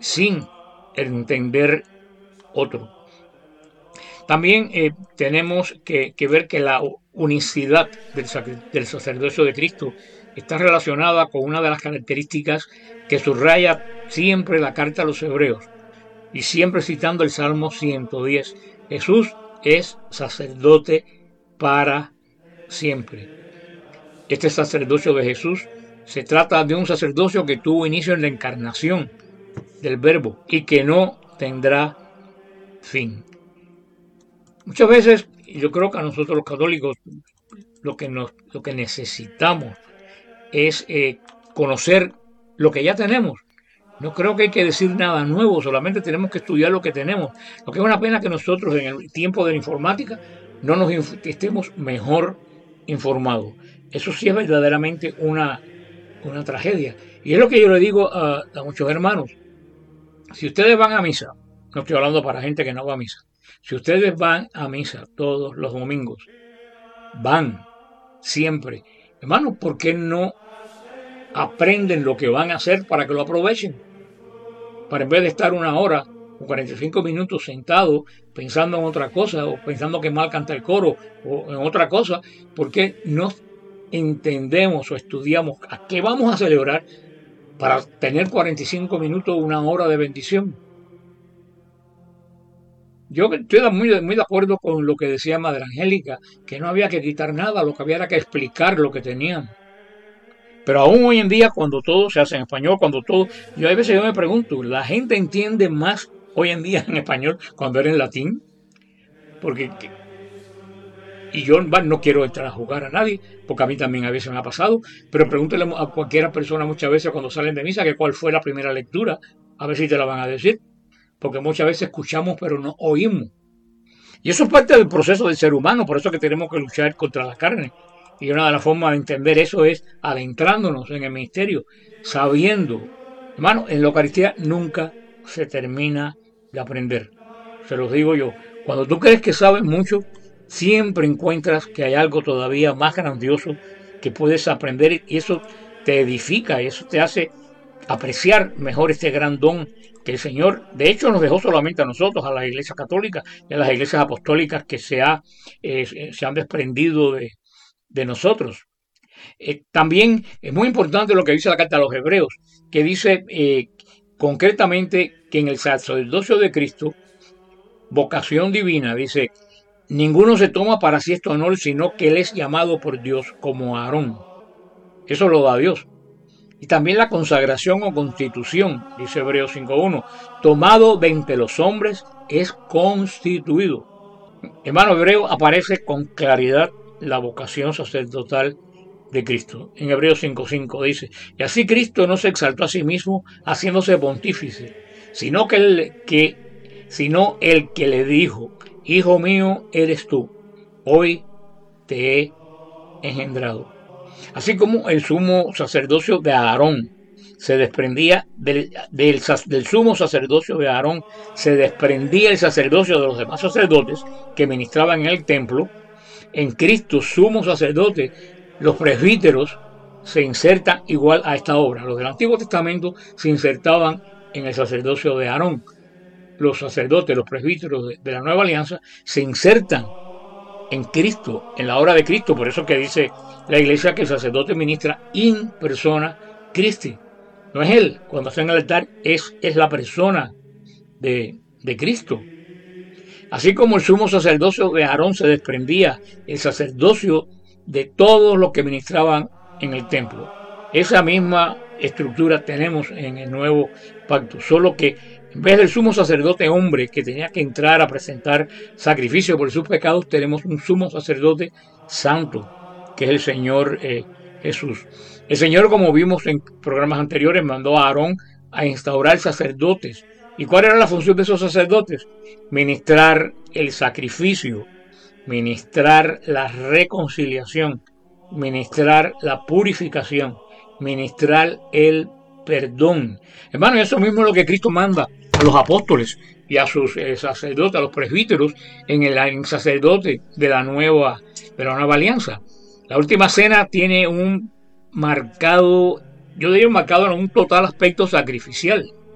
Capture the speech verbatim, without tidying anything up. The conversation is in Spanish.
sin entender otro. También eh, tenemos que, que ver que la unicidad del, del sacerdocio de Cristo está relacionada con una de las características que subraya siempre la carta a los hebreos, y siempre citando el Salmo ciento diez. Jesús es sacerdote para siempre. Este sacerdocio de Jesús se trata de un sacerdocio que tuvo inicio en la encarnación del Verbo y que no tendrá fin. Muchas veces yo creo que a nosotros los católicos lo que, nos, lo que necesitamos es eh, conocer lo que ya tenemos. No creo que hay que decir nada nuevo, solamente tenemos que estudiar lo que tenemos. Lo que es una pena que nosotros en el tiempo de la informática no nos estemos mejor informados. Eso sí es verdaderamente una, una tragedia. Y es lo que yo le digo a, a muchos hermanos. Si ustedes van a misa, no estoy hablando para gente que no va a misa, si ustedes van a misa todos los domingos, van siempre, hermanos, ¿por qué no aprenden lo que van a hacer para que lo aprovechen? Para en vez de estar una hora o cuarenta y cinco minutos sentado pensando en otra cosa o pensando que mal canta el coro o en otra cosa, ¿por qué no entendemos o estudiamos a qué vamos a celebrar para tener cuarenta y cinco minutos o una hora de bendición? Yo estoy muy, muy de acuerdo con lo que decía Madre Angélica, que no había que quitar nada, lo que había era que explicar lo que teníamos. Pero aún hoy en día, cuando todo se hace en español, cuando todo... Yo a veces yo me pregunto, ¿la gente entiende más hoy en día en español cuando era en latín? Porque... Y yo no quiero entrar a jugar a nadie, porque a mí también a veces me ha pasado, pero pregúntele a cualquier persona muchas veces cuando salen de misa que cuál fue la primera lectura, a ver si te la van a decir. Porque muchas veces escuchamos pero no oímos. Y eso es parte del proceso del ser humano, por eso es que tenemos que luchar contra la carne. Y una de las formas de entender eso es adentrándonos en el ministerio, sabiendo. Hermano, en la Eucaristía nunca se termina de aprender. Se los digo yo. Cuando tú crees que sabes mucho, siempre encuentras que hay algo todavía más grandioso que puedes aprender y eso te edifica, y eso te hace apreciar mejor este gran don que el Señor, de hecho, nos dejó solamente a nosotros, a la Iglesia Católica y a las iglesias apostólicas que se, ha, eh, se han desprendido de, de nosotros. Eh, también es muy importante lo que dice la carta a los Hebreos, que dice eh, concretamente que en el sacerdocio de Cristo, vocación divina, dice, ninguno se toma para sí este honor, sino que él es llamado por Dios como Aarón. Eso lo da Dios. Y también la consagración o constitución, dice Hebreos cinco uno, tomado de entre los hombres es constituido. Hermano, Hebreo aparece con claridad la vocación sacerdotal de Cristo. En Hebreos cinco cinco dice, y así Cristo no se exaltó a sí mismo haciéndose pontífice, sino que el que, sino el que le dijo, hijo mío eres tú, hoy te he engendrado. Así como el sumo sacerdocio de Aarón se desprendía del, del, del sumo sacerdocio de Aarón, se desprendía el sacerdocio de los demás sacerdotes que ministraban en el templo, en Cristo, sumo sacerdote, los presbíteros se insertan igual a esta obra. Los del Antiguo Testamento se insertaban en el sacerdocio de Aarón. Los sacerdotes, los presbíteros de, de la Nueva Alianza se insertan en Cristo, en la obra de Cristo. Por eso que dice la Iglesia que el sacerdote ministra in persona Christi. No es él, cuando está en el altar, es, es la persona de, de Cristo. Así como el sumo sacerdocio de Aarón se desprendía el sacerdocio de todos los que ministraban en el templo. Esa misma estructura tenemos en el nuevo pacto, solo que en vez del sumo sacerdote hombre que tenía que entrar a presentar sacrificio por sus pecados, tenemos un sumo sacerdote santo, que es el Señor eh, Jesús. El Señor, como vimos en programas anteriores, mandó a Aarón a instaurar sacerdotes. ¿Y cuál era la función de esos sacerdotes? Ministrar el sacrificio, ministrar la reconciliación, ministrar la purificación, ministrar el perdón. Hermano, eso mismo es lo que Cristo manda a los apóstoles y a sus eh, sacerdotes, a los presbíteros en el, en el sacerdote de la nueva de la nueva alianza. La última cena tiene un marcado, yo diría un marcado en un total aspecto sacrificial.